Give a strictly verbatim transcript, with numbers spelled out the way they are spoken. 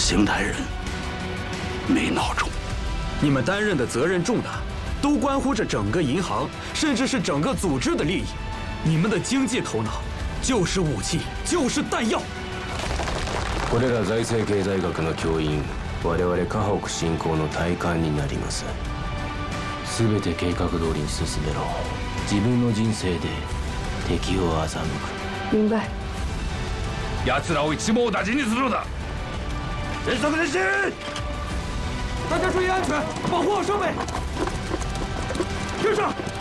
邢台人没闹中。 你们担任的责任重大，都关乎着整个银行，甚至是整个组织的利益。你们的经济头脑，就是武器，就是弹药。 これら財政経済学の教員、我々河北振興の体幹になります。全て計画通りに進めろ。自分の人生で敵を欺く。 明白。 奴らを一網打尽にするのだ。全速前進！ 大家注意安全，保护好设备。跟上。